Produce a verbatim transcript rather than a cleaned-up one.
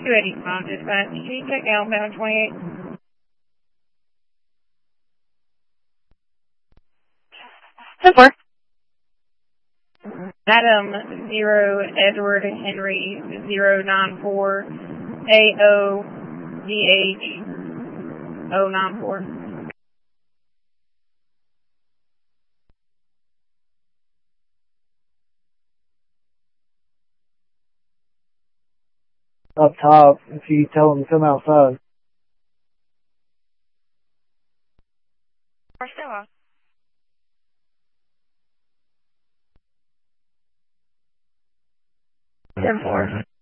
two eighty-five dispatch. Can you check outbound twenty-eight? ten four. Adam zero Edward Henry zero nine four A O D H O nine four. Up top, if you tell them to come outside. We're still on. ten four.